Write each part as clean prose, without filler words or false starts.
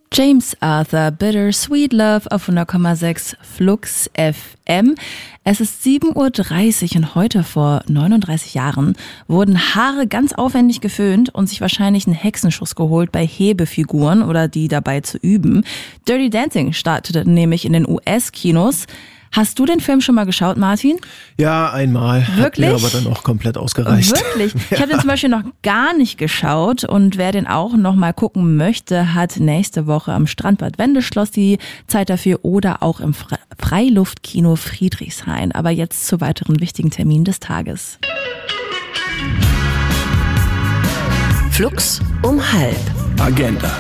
James Arthur, Bittersweet Love auf 100,6 Flux FM. Es ist 7:30 Uhr und heute vor 39 Jahren wurden Haare ganz aufwendig geföhnt und sich wahrscheinlich einen Hexenschuss geholt bei Hebefiguren oder die dabei zu üben. Dirty Dancing startete nämlich in den US-Kinos. Hast du den Film schon mal geschaut, Martin? Ja, einmal. Wirklich? Hat mir aber dann auch komplett ausgereicht. Wirklich? Ich habe den zum Beispiel noch gar nicht geschaut und wer den auch noch mal gucken möchte, hat nächste Woche am Strandbad Wendeschloss die Zeit dafür oder auch im Freiluftkino Friedrichshain. Aber jetzt zu weiteren wichtigen Terminen des Tages. Flux um 12:30. Agenda.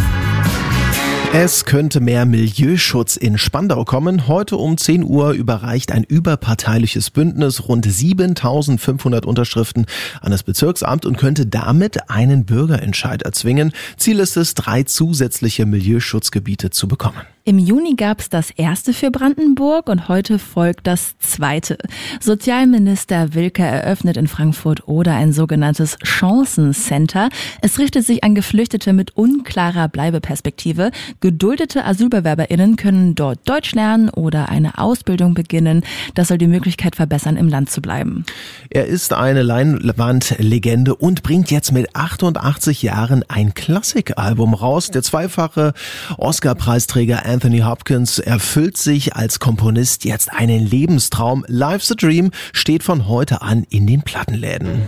Es könnte mehr Milieuschutz in Spandau kommen. Heute um 10 Uhr überreicht ein überparteiliches Bündnis rund 7.500 Unterschriften an das Bezirksamt und könnte damit einen Bürgerentscheid erzwingen. Ziel ist es, 3 zusätzliche Milieuschutzgebiete zu bekommen. Im Juni gab es das erste für Brandenburg und heute folgt das zweite. Sozialminister Wilke eröffnet in Frankfurt oder ein sogenanntes Chancencenter. Es richtet sich an Geflüchtete mit unklarer Bleibeperspektive. Geduldete AsylbewerberInnen können dort Deutsch lernen oder eine Ausbildung beginnen. Das soll die Möglichkeit verbessern, im Land zu bleiben. Er ist eine Leinwandlegende und bringt jetzt mit 88 Jahren ein Klassikalbum raus. Der zweifache Oscar-Preisträger Anthony Hopkins erfüllt sich als Komponist jetzt einen Lebenstraum. Life's a Dream steht von heute an in den Plattenläden.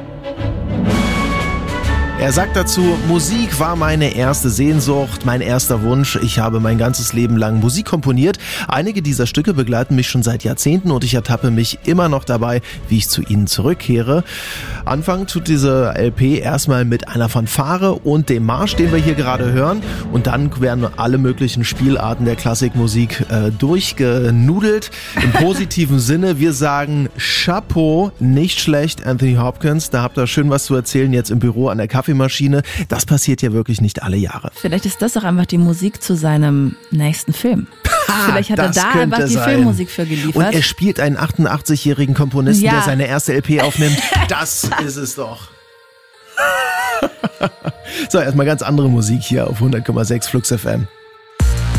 Er sagt dazu, Musik war meine erste Sehnsucht, mein erster Wunsch. Ich habe mein ganzes Leben lang Musik komponiert. Einige dieser Stücke begleiten mich schon seit Jahrzehnten und ich ertappe mich immer noch dabei, wie ich zu ihnen zurückkehre. Anfangen tut diese LP erstmal mit einer Fanfare und dem Marsch, den wir hier gerade hören. Und dann werden alle möglichen Spielarten der Klassikmusik durchgenudelt. Im positiven Sinne, wir sagen Chapeau, nicht schlecht, Anthony Hopkins. Da habt ihr schön was zu erzählen jetzt im Büro an der Kaffeemaschine. Das passiert ja wirklich nicht alle Jahre. Vielleicht ist das auch einfach die Musik zu seinem nächsten Film. Vielleicht hat er da einfach die Filmmusik für geliefert. Und er spielt einen 88-jährigen Komponisten, der seine erste LP aufnimmt. Das ist es doch. So, erstmal ganz andere Musik hier auf 100,6 Flux FM.